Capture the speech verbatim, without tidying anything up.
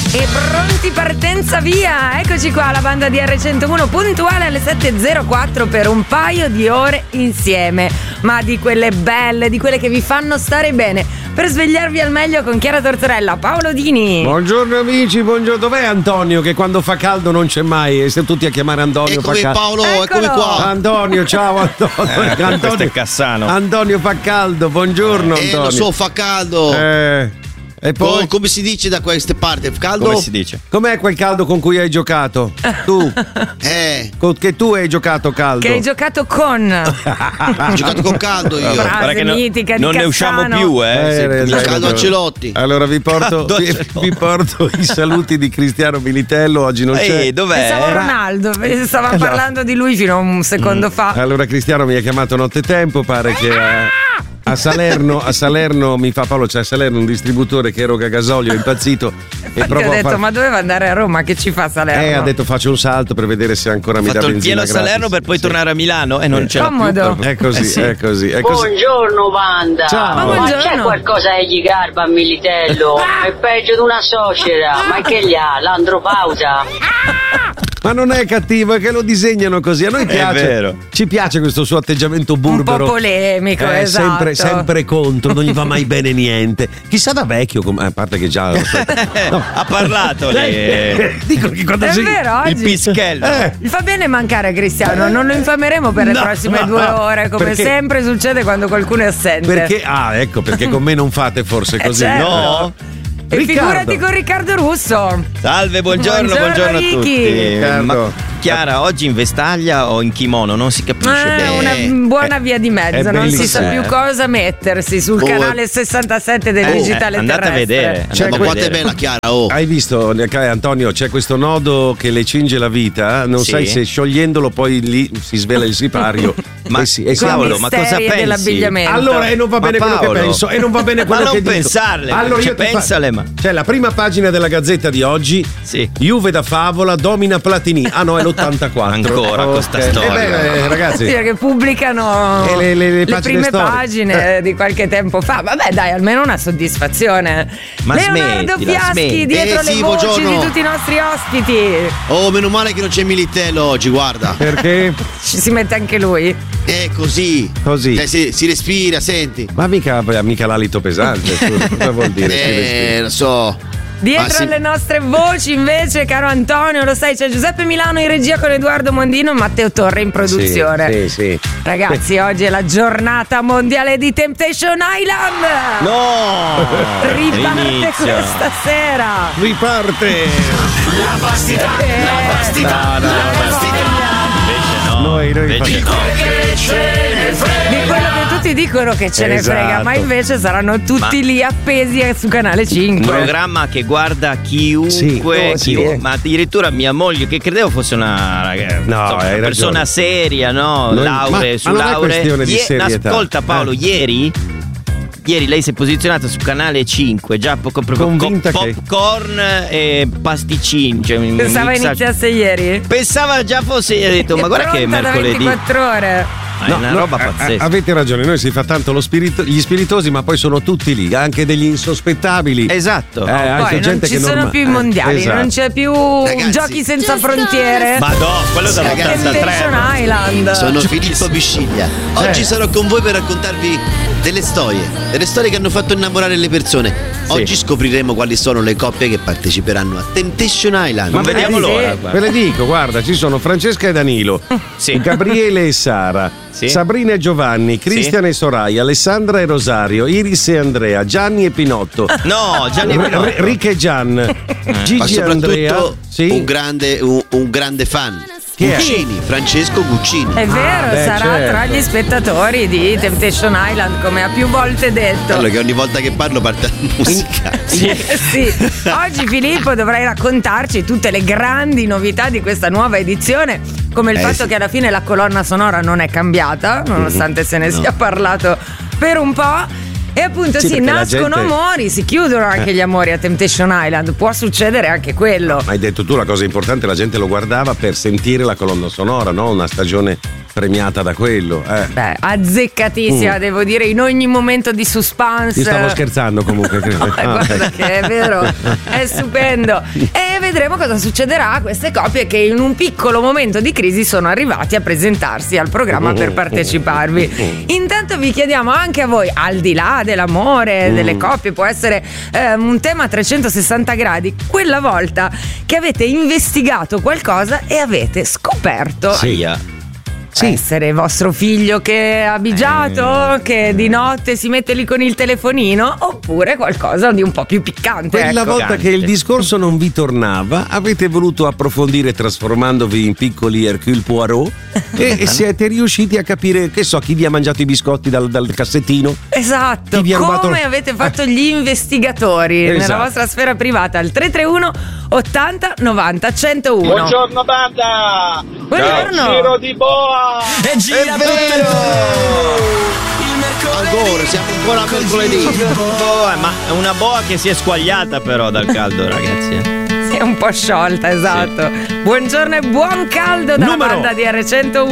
E pronti, partenza via! Eccoci qua, la banda di erre centouno puntuale alle sette e zero quattro per un paio di ore insieme. Ma di quelle belle, di quelle che vi fanno stare bene. Per svegliarvi al meglio con Chiara Tortorella, Paolo Dini. Buongiorno amici, buongiorno. Dov'è Antonio che quando fa caldo non c'è mai? E siete tutti a chiamare Antonio. Eccomi fa Paolo, Eccolo. eccomi qua. Antonio, ciao Antonio. Eh, Antonio questo è Cassano. Antonio fa caldo, buongiorno Eh, Antonio. lo so, fa caldo. Eh, e poi Co- come si dice da queste parti? Caldo? Come si dice? com'è quel caldo con cui hai giocato? Tu, Eh, con- che tu hai giocato caldo. Che hai giocato con ho giocato con caldo io. Frase Guarda che no- mitica di non ne Cassano. usciamo più, eh. Eh, Sì, hai comincia- ragione. caldo a Celotti. Allora vi porto, Caldo a vi, Celotti. vi porto i saluti di Cristiano Militello. Oggi non c'è. Ehi, dov'è? Pensavo Ronaldo, stavamo parlando di lui fino a un secondo fa. Allora Cristiano mi ha chiamato nottetempo, pare che a, a Salerno, a Salerno mi fa Paolo, c'è a Salerno un distributore che eroga gasolio, è impazzito e Infatti prova ho a detto, far- ma doveva andare a Roma, che ci fa Salerno? Eh, ha detto faccio un salto per vedere se ancora mi Ha dà fatto il benzina pieno a Salerno gratis. per poi Sì. tornare a Milano e non ce l'ha Comodo. più. È così, Eh sì. è così, è così. Buongiorno banda. Ciao. Ma Buongiorno. c'è qualcosa che gli garba a Militello? È peggio di una suocera. Ma che gli ha? L'andropausa? Ma non è cattivo, è che lo disegnano così. A noi piace. vero. Ci piace questo suo atteggiamento Un po' burbero. polemico, Eh, esatto. sempre, sempre contro, non gli va mai bene niente. Chissà da vecchio, com- a parte che già lo so. No. Ha parlato lei. Eh, Dico che quando È sei. vero, Il oggi pischello. Eh. gli fa bene mancare Cristiano, non lo infameremo per le No, prossime no, due no. ore, come Perché- sempre succede quando qualcuno è assente. Perché? Ah, ecco, perché con me non fate forse Eh, così. certo. No. E Riccardo. figurati con Riccardo Russo. Salve, buongiorno, Buongiorno, buongiorno, a Ricky. tutti. Riccardo. Ma Chiara, oggi in vestaglia o in kimono? Non si capisce È bene. una buona via di è mezzo, non si sa bellissimo. più cosa mettersi sul Oh, canale sessantasette del eh, digitale andate a terrestre. vedere. C'è andate Ma a quanto è vedere. bella Chiara, oh. Hai visto, eh, Antonio, c'è questo nodo che le cinge la vita, non Sì. sai se sciogliendolo poi lì si svela il sipario. Ma Eh sì, eh sì. Con i cavolo, ma cosa misteri pensi? dell'abbigliamento. Allora, e non va Ma bene quello che Paolo, penso, e non va bene ma quello non che dico. pensarle, Allora, cioè, io ti fa- pensale, ma- C'è la prima pagina della Gazzetta di oggi. Sì. Juve da favola domina Platini. Ah no, è l'ottantaquattro. Ancora con sta storia. Eh beh, eh, ragazzi. Sì, perché pubblicano E le- le- le pagine prime storiche. pagine di qualche tempo fa. Vabbè, dai, almeno una soddisfazione. Ma Leonardo smettila, Fiaschi smetti. dietro Eh, le sì, voci buongiorno. di tutti i nostri ospiti. Oh, meno male che non c'è Militello oggi, guarda. Perché? Ci si mette anche lui. È così. Così. Cioè, si, si respira, senti. Ma mica, mica l'alito pesante, scusa, cosa vuol dire? Si respira? Eh, lo so. Dietro Ah, sì. alle nostre voci, invece, caro Antonio, lo sai, c'è Giuseppe Milano in regia con Edoardo Mondino e Matteo Torre in produzione. Sì, sì, sì. Ragazzi, oggi è la giornata mondiale di Temptation Island. No! Riparte Inizio. questa sera. Riparte! La vastità, Eh, la vastità, no, no, la no. vastità. Invece no. Noi- noi Invece facciamo- no. Che ce ne frega. Di quello che tutti dicono che ce ne Esatto. frega, ma invece saranno tutti Ma- lì appesi su Canale Un cinque. programma che guarda chiunque, Sì, oh, sì. chiunque- ma addirittura mia moglie, che credevo fosse una, ragazza, No, insomma, hai una persona ragione. seria, no? Non- Lauree ma- su ma non è lauree. questione di Ie- serietà. Ascolta Paolo, Eh. ieri Ieri lei si è posizionata su Canale cinque, già poco proprio Convinta co- che- popcorn e pasticcini. Cioè un Pensava mixaggio- iniziasse ieri. Pensava già fosse, ha detto, ma guarda che è pronta da mercoledì. ventiquattro ore. Ma è una no, roba a- a- pazzesca. avete ragione, noi si fa tanto lo spirito, gli spiritosi, ma poi sono tutti lì, anche degli insospettabili. Esatto. Eh, anche Poi non gente ci che sono norma- più i eh, mondiali, esatto. non c'è più Ragazzi. giochi senza frontiere. Ma no, quello da Ragazzi, ottantatré. Temptation Island. Sono Filippo Bisciglia. Oggi sarò con voi per raccontarvi delle storie, delle storie che hanno fatto innamorare le persone. Oggi scopriremo quali sono le coppie che parteciperanno a Temptation Island. Ma vediamo sì. l'ora. Ve guarda. le dico, guarda, ci sono Francesca e Danilo, Sì. Gabriele e Sara, Sì. Sabrina e Giovanni, Cristian e Soraya, Alessandra e Rosario, Iris e Andrea, Gianni e Pinotto, No, Gianni R- Pinotto. R- Rick e Gian, Ma Gigi e Andrea. soprattutto Sì. un, grande, un, un grande fan. Chi è? Guccini, Francesco Guccini. È vero, beh, sarà certo. tra gli spettatori di Temptation Island, come ha più volte detto. Allora che ogni volta che parlo parte la musica. Eh sì, oggi Filippo dovrai raccontarci tutte le grandi novità di questa nuova edizione, come il Eh, fatto sì. che alla fine la colonna sonora non è cambiata, nonostante se ne sia parlato per un po'. E appunto Sì, sì, perché la nascono gente- amori, si chiudono anche gli amori a Temptation Island, può succedere anche quello. Ma hai detto tu la cosa importante, la gente lo guardava per sentire la colonna sonora, no? Una stagione premiata da quello. Eh. Beh, azzeccatissima, Mm. devo dire, in ogni momento di suspense. Io stavo scherzando comunque. credo. No, Ah, guarda ok. che è vero, è stupendo. E vedremo cosa succederà a queste coppie che in un piccolo momento di crisi sono arrivati a presentarsi al programma per parteciparvi. Intanto vi chiediamo anche a voi, al di là dell'amore, delle coppie, può essere eh, un tema a trecentosessanta gradi, quella volta che avete investigato qualcosa e avete scoperto Aia. essere vostro figlio che è abigiato, Eh. che di notte si mette lì con il telefonino, oppure qualcosa di un po' più piccante. Quella ecco. volta che il discorso non vi tornava, avete voluto approfondire trasformandovi in piccoli Hercule Poirot e, e siete riusciti a capire, che so, chi vi ha mangiato i biscotti dal, dal cassettino. Esatto, Chi vi ha come rubato- avete fatto gli investigatori Esatto. nella vostra sfera privata al tre tre uno ottanta novanta centouno. Buongiorno banda! Buongiorno. Giro di boa! E gira tutto il Ancora, siamo ancora a mercoledì. Boa, ma è una boa che si è squagliata però dal caldo, ragazzi. eh. Si è un po' sciolta, esatto. Buongiorno e buon caldo dalla Numero. banda di erre centouno.